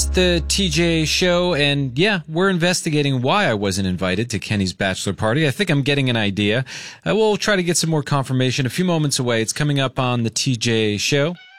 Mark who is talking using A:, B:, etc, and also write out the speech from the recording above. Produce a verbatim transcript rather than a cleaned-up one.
A: It's the T J Show, and yeah, we're investigating why I wasn't invited to Kenny's bachelor party. I think I'm getting an idea. Uh, we'll try to get some more confirmation a few moments away. It's coming up on the T J Show.